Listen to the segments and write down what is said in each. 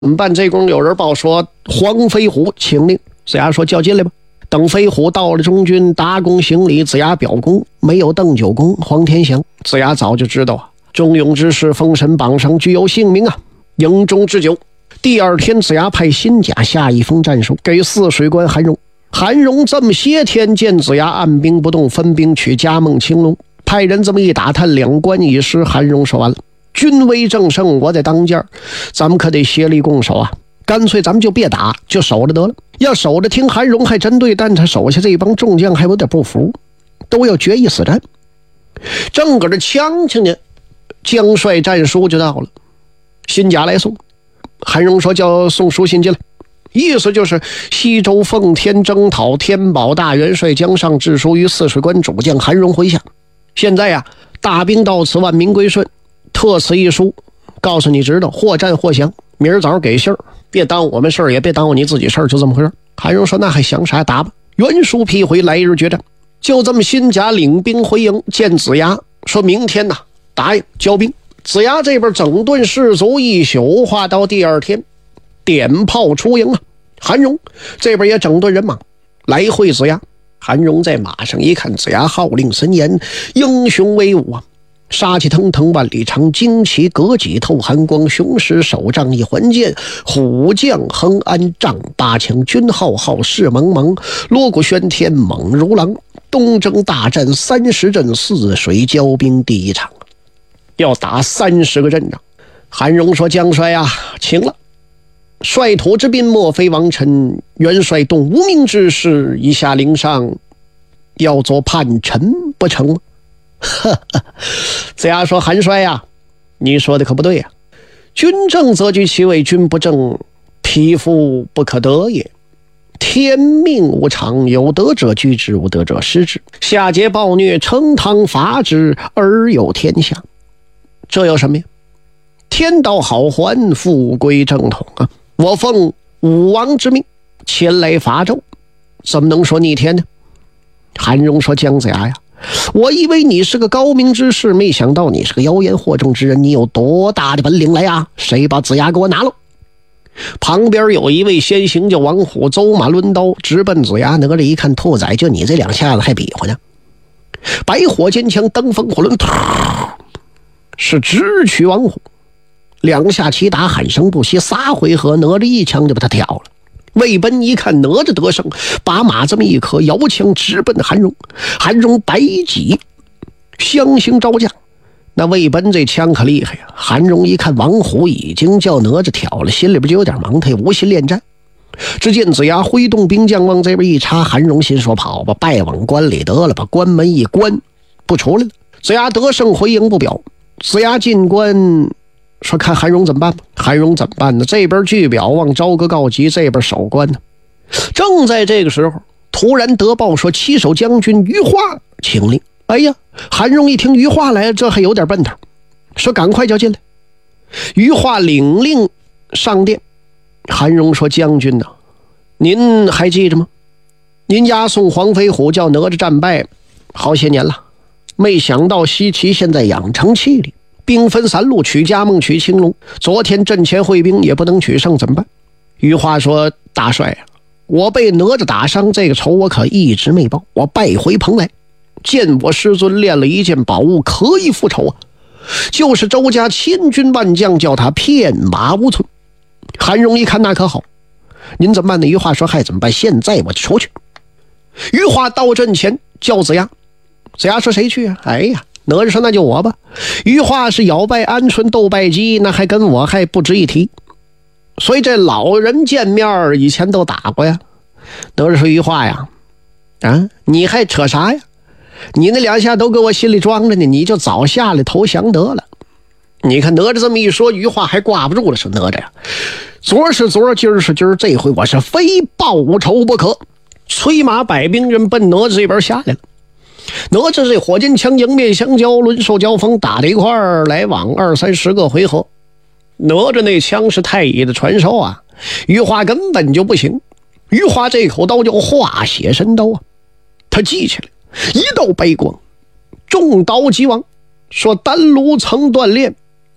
办这功有人报说黄飞虎请令，子牙说叫进来吧。等飞虎到了中军，搭弓行礼，子牙表功，没有邓九公、黄天祥。子牙早就知道啊，忠勇之士封神榜上具有姓名啊，营中之久。第二天，子牙派辛甲下一封战书给泗水关韩荣。韩荣这么些天见子牙按兵不动，分兵取嘉梦、青龙，派人这么一打探，两关已失。韩荣说完了，军威正盛，我在当间，咱们可得协力攻守啊！干脆咱们就别打，就守着得了。要守着听韩荣还真对，但他手下这帮众将还有点不服，都要决一死战。正搁这呛呛呢，将帅战书就到了，辛甲来送。韩荣说叫送书信进来，意思就是西周奉天征讨天宝大元帅将上致书于泗水关主将韩荣麾下。现在呀，大兵到此，万民归顺，特此一书，告诉你知道，或战或降，明儿早上给信儿，别耽误我们事儿，也别耽误你自己事儿，就这么回事。韩荣说那还想啥，打吧。原书批回，来日决战。就这么辛甲领兵回营，见子牙，说明天呐答应交兵。子牙这边整顿士卒一宿，话到第二天点炮出营啊。韩荣这边也整顿人马来会子牙。韩荣在马上一看，子牙号令森严，英雄威武啊，杀气腾腾万里长，旌旗革戟透寒光，雄狮手杖一环剑，虎将横安丈八枪，军号号势茫茫，锣鼓喧天猛如狼，东征大战30阵，泗水交兵第一场，要打30个阵仗。韩荣说将帅啊，请了。率土之滨，莫非王臣，元帅动无名之事，以下令上，要做叛臣不成吗？子牙说韩帅呀，你说的可不对呀，军正则居其位，军不正，匹夫不可得也。天命无常，有德者居之，无德者失之。下桀暴虐，成汤伐之，而有天下。这有什么呀？天道好还，复归正统啊！我奉武王之命前来伐纣，怎么能说逆天呢？韩荣说姜子牙呀，我以为你是个高明之士，没想到你是个妖言惑众之人。你有多大的本领来啊？谁把子牙给我拿了？旁边有一位先行叫王虎，走马抡刀直奔子牙。哪吒一看，兔崽，就你这两下子还比划呢？白火尖枪，登风火轮，是直取王虎。两下齐打，喊声不息，仨回合，哪吒一枪就把他挑了。魏奔一看哪吒得胜，把马这么一磕，摇枪直奔韩荣。韩荣摆戟相形招架，那魏奔这枪可厉害呀！韩荣一看王虎已经叫哪吒挑了，心里边就有点忙，他也无心恋战。只见子牙挥动兵将往这边一插，韩荣心说跑吧，败往关里得了，把关门一关，不出来了。子牙得胜回营不表，子牙进关说看韩荣怎么办吧。韩荣怎么办呢？这边据表望朝歌告急，这边守关呢。正在这个时候，突然得报说七守将军于化请令。哎呀，韩荣一听于化来了，这还有点奔头，说赶快叫进来。于化领令上殿。韩荣说将军呢，您还记着吗？您押送黄飞虎叫哪吒战败好些年了，没想到西岐现在养成气力，兵分3路，取嘉梦，取青龙。昨天阵前会兵也不能取胜，怎么办？于化说大帅啊，我被哪吒打伤，这个仇我可一直没报。我败回蓬莱，见我师尊练了一件宝物，可以复仇啊！就是周家千军万将，叫他片马无存。韩荣一看那可好，您怎么办呢？于化说嗨，怎么办？现在我就出去。于化到阵前叫子牙，子牙说谁去啊？哎呀，哪吒说那就我吧。于化是咬败鹌鹑斗败鸡，那还跟我还不值一提。所以这老人见面以前都打过呀。哪吒说于化呀，啊，你还扯啥呀？你那两下都给我心里装着呢，你就早下来投降得了。你看哪吒这么一说，于化还挂不住了，说哪吒呀，昨是昨，今儿是今儿，这回我是非报仇不可。催马摆兵人奔哪吒这边下来了。哪吒这火箭枪迎面相交，轮兽交锋，打在一块儿，来往20-30个回合。哪吒那枪是太乙的传授啊，于化根本就不行。于化这口刀叫化血神刀啊，他记起来一道白光，中刀即亡。说丹炉曾锻炼，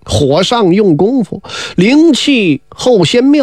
火上用功夫，灵气后仙庙。